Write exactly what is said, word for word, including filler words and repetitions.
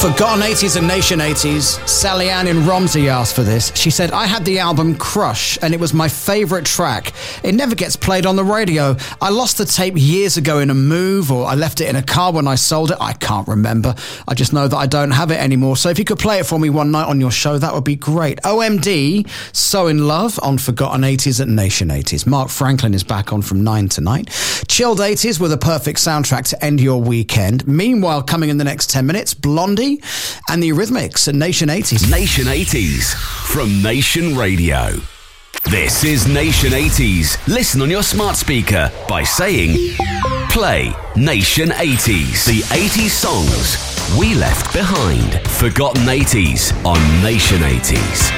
Forgotten eighties and Nation eighties. Sally Ann in Romsey asked for this. She said, I had the album Crush and it was my favourite track. It never gets played on the radio. I lost the tape years ago in a move, or I left it in a car when I sold it. I can't remember. I just know that I don't have it anymore. So if you could play it for me one night on your show, that would be great. O M D, So In Love on Forgotten eighties and Nation eighties. Mark Franklin is back on from nine tonight. Chilled eighties with a perfect soundtrack to end your weekend. Meanwhile, coming in the next ten minutes, Blondie and the Eurythmics at Nation eighties. Nation eighties from Nation Radio. This is Nation eighties. Listen on your smart speaker by saying, play Nation eighties. The eighties songs we left behind. Forgotten eighties on Nation eighties.